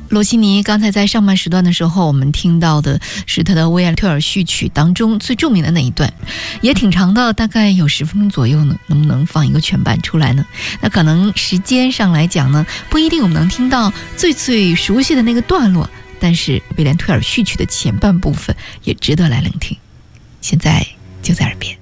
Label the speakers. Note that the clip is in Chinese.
Speaker 1: 罗西尼刚才在上半时段的时候，我们听到的是他的维亚特尔序曲当中最著名的那一段，也挺长的，大概有10分钟左右呢。能不能放一个全版出来呢？那可能时间上来讲呢，不一定我们能听到最熟悉的那个段落，但是维兰特尔序曲的前半部分也值得来聆听。现在就在耳边。